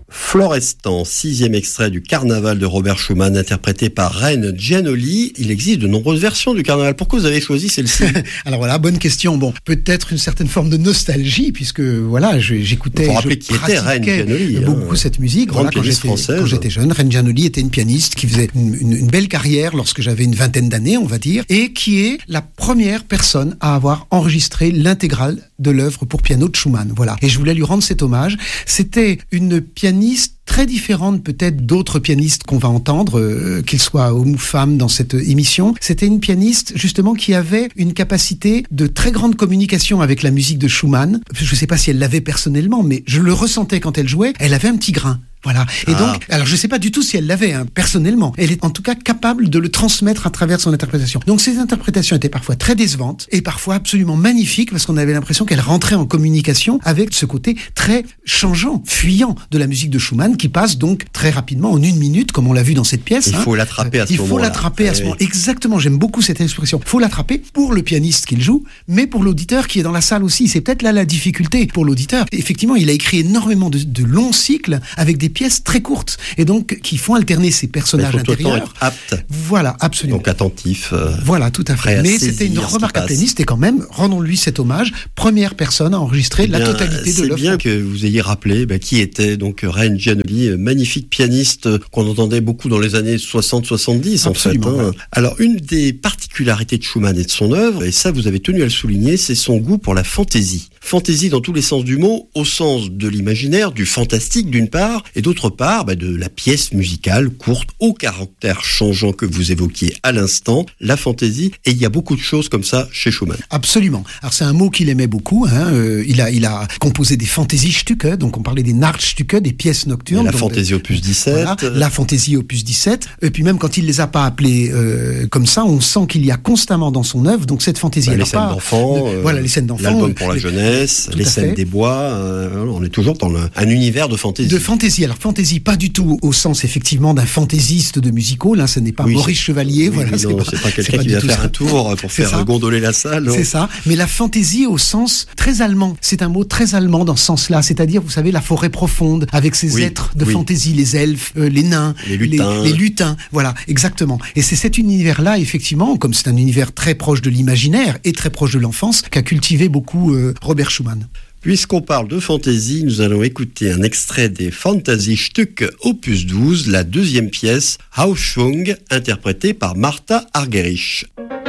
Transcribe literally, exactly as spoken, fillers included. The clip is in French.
Florestan, sixième extrait du Carnaval de Robert Schumann, interprété par Reine Giannoli. Il existe de nombreuses versions du Carnaval. Pourquoi vous avez choisi celle-ci ? Alors voilà, bonne question. Bon, peut-être une certaine forme de nostalgie, puisque voilà, je, j'écoutais, il faut rappeler qui était Reine Giannoli, beaucoup hein, cette musique. Grande voilà, quand pianiste j'étais, française. Quand j'étais jeune, Reine Giannoli était une pianiste qui faisait une, une, une belle carrière lorsque j'avais une vingtaine d'années, on va dire, et qui est la première personne à avoir enregistré l'intégrale de l'œuvre pour piano de Schumann. Voilà. Et je voulais lui rendre cet hommage. C'était une pianiste très différente peut-être d'autres pianistes qu'on va entendre, euh, qu'ils soient hommes ou femmes dans cette émission. C'était une pianiste justement qui avait une capacité de très grande communication avec la musique de Schumann. Je ne sais pas si elle l'avait personnellement, mais je le ressentais quand elle jouait. Elle avait un petit grain. Voilà. Et ah. donc, alors je ne sais pas du tout si elle l'avait hein, personnellement. Elle est en tout cas capable de le transmettre à travers son interprétation. Donc ces interprétations étaient parfois très décevantes et parfois absolument magnifiques parce qu'on avait l'impression qu'elle rentrait en communication avec ce côté très changeant, fuyant de la musique de Schumann qui passe donc très rapidement en une minute comme on l'a vu dans cette pièce. Il hein. faut l'attraper à ce Il moment-là. faut l'attraper à ce oui. moment. Exactement. J'aime beaucoup cette expression. Il faut l'attraper pour le pianiste qu'il joue, mais pour l'auditeur qui est dans la salle aussi. C'est peut-être là la difficulté pour l'auditeur. Effectivement, il a écrit énormément de, de longs cycles avec des pièces très courtes. Et donc, qui font alterner ces personnages mais il faut intérieurs. Être apte. Voilà, absolument. Donc attentif. Euh, voilà, tout à fait. Mais c'était une remarquable pianiste et quand même, rendons-lui cet hommage. Première personne à enregistrer eh bien, la totalité de l'œuvre. C'est bien que vous ayez rappelé bah, qui était donc Reine Giannoli, magnifique pianiste qu'on entendait beaucoup dans les années soixante soixante-dix en fait. Hein. Ouais. Alors, une des particularités de Schumann et de son œuvre, et ça vous avez tenu à le souligner, c'est son goût pour la fantaisie. Fantaisie dans tous les sens du mot, au sens de l'imaginaire, du fantastique d'une part, et d'autre part, bah, de la pièce musicale courte au caractère changeant que vous évoquiez à l'instant, la fantaisie, et il y a beaucoup de choses comme ça chez Schumann. Absolument. Alors c'est un mot qu'il aimait beaucoup, hein. euh, il, a, il a composé des Fantasie-Stücke, donc on parlait des Nachtstücke, des pièces nocturnes. Et la fantaisie de, opus dix-sept. Voilà, la fantaisie opus dix-sept, et puis même quand il les a pas appelées euh, comme ça, on sent qu'il y a constamment dans son œuvre, donc cette fantaisie. Bah, les scènes pas, d'enfants, de, voilà, les scènes d'enfants, l'album pour la les, jeunesse, les scènes fait. des bois, euh, on est toujours dans le, un univers de fantaisie. De fantaisie, alors fantaisie pas du tout au sens effectivement d'un fantaisiste de musical, hein, ce n'est pas oui, Maurice Chevalier, oui, voilà, oui, c'est, non, pas, c'est pas quelqu'un c'est pas qui va faire ça. un tour pour c'est faire ça. gondoler la salle. Non. C'est ça, mais la fantaisie au sens très allemand, c'est un mot très allemand dans ce sens-là, c'est-à-dire, vous savez, la forêt profonde, avec ses oui, êtres de oui. fantaisie, les elfes, euh, les nains, les lutins. Les, les lutins, voilà, exactement. Et c'est cet univers-là, effectivement, comme c'est un univers très proche de l'imaginaire et très proche de l'enfance, qu'a cultivé beaucoup euh, Robert Schumann. Puisqu'on parle de fantaisie, nous allons écouter un extrait des Fantasie-Stücke opus douze, la deuxième pièce, Aufschwung, interprétée par Martha Argerich.